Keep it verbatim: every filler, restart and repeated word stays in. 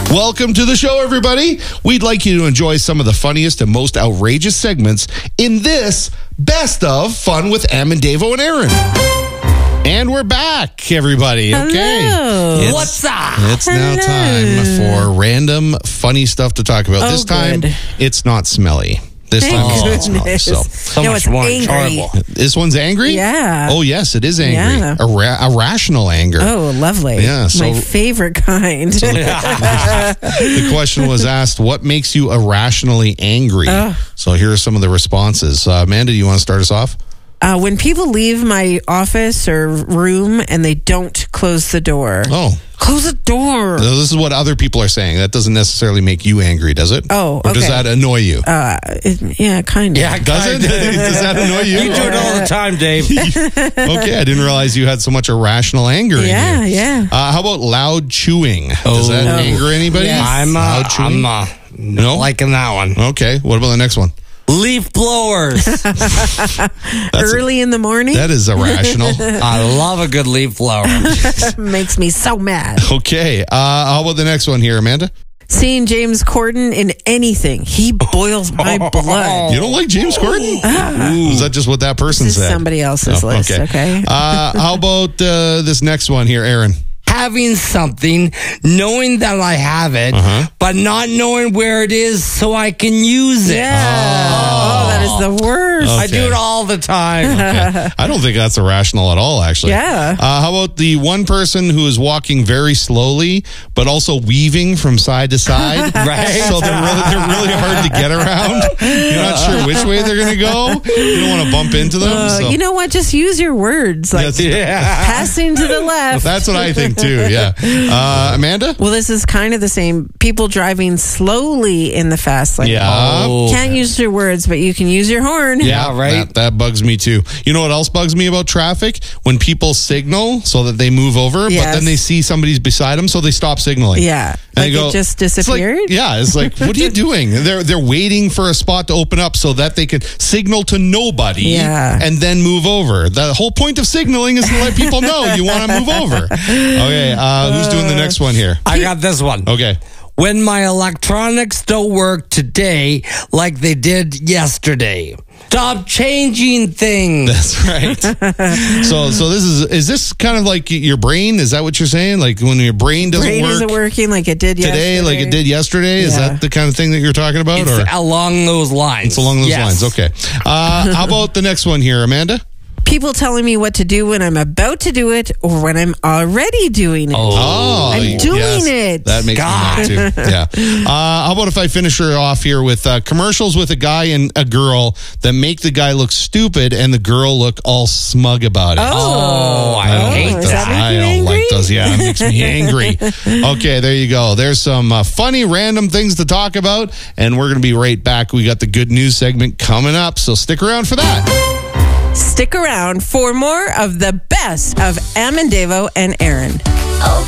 Welcome to the show, everybody. We'd like you to enjoy some of the funniest and most outrageous segments in this Best of Fun with Em and Davo and Aaron. And we're back, everybody. Okay. Hello. It's, What's up? It's now time for random funny stuff to talk about. Oh, this time, good. it's not smelly. This Thank time it's not goodness. smelly. So, So no, much it's more angry. enjoyable. this one's angry? Yeah. Oh, yes, it is angry. Yeah. Irra- irrational anger. Oh, lovely. Yeah, so- My favorite kind. The question was asked, what makes you irrationally angry? Ugh. So here are some of the responses. Uh, Amanda, do you want to start us off? uh, when people leave my office or room and they don't close the door. Oh, Close the door. so this is what other people are saying. That doesn't necessarily make you angry, does it? Oh, Or does okay. that annoy you? Uh, it, yeah, kind of. Yeah, Does it? Does that annoy you? You do it all the time, Dave. Okay, I didn't realize you had so much irrational anger Yeah, in you. yeah. Uh, how about loud chewing? Does that Oh. anger anybody? Yes. I'm uh, Loud chewing? I'm uh, No? liking that one. Okay, what about the next one? Leaf blowers. Early in the morning That is irrational. I love a good leaf blower. makes me so mad. Okay, uh, how about the next one here, Amanda? Seeing James Corden in anything, he boils my blood. You don't like James Corden? Is that just what that person This is said? somebody else's Oh, list, okay? uh, how about uh, this next one here, Aaron? Having something, knowing that I have it, Uh-huh. but not knowing where it is so I can use it. Yeah. Oh, that is the worst. I do it all the time. Okay. I don't think that's irrational at all, actually. Yeah. Uh, how about the one person who is walking very slowly, but also weaving from side to side? Right. So they're really, they're really hard to get around. You're not sure which way they're going to go. You don't want to bump into them. Uh, so. you know what? Just use your words. Like Yes. Yeah. passing to the left. That's what I think, too. Yeah. Uh, Amanda? Well, this is kind of the same. People driving slowly in the fast lane. Yeah. Oh. Can't use your words, but you can use your horn. Yeah, right. That, that bugs me too. You know what else bugs me about traffic? When people signal so that they move over, but Yes. then they see somebody's beside them, so they stop signaling. Yeah. And Like they go, it just it's like- disappeared. yeah, it's like, what are you doing? They're they're waiting for a spot to open up so that they can signal to nobody Yeah. and then move over. The whole point of signaling is to let people know you want to move over. Okay, uh, who's doing the next one here? I got this one. Okay. When my electronics don't work today like they did yesterday. Stop changing things. That's right. so so this is is this kind of like your brain? Is that what you're saying? Like when your brain doesn't Brain work isn't working like it did today, yesterday. like it did yesterday? Is Yeah. that the kind of thing that you're talking about? It's or along those lines. it's along those Yes. lines. Okay. Uh, how about the next one here, Amanda? People telling me what to do when I'm about to do it or when I'm already doing it. Oh, I'm doing yes. it. That makes God. me mad too. Yeah. Uh, how about if I finish her off here with uh, commercials with a guy and a girl that make the guy look stupid and the girl look all smug about it. Oh, I Oh, hate does that that. make I you don't angry? like those. Yeah, it makes me angry. Okay, there you go. There's some uh, funny, random things to talk about, and we're going to be right back. We got the good news segment coming up, so stick around for that. Stick around for more of the best of Em and Davo and Aaron. Okay.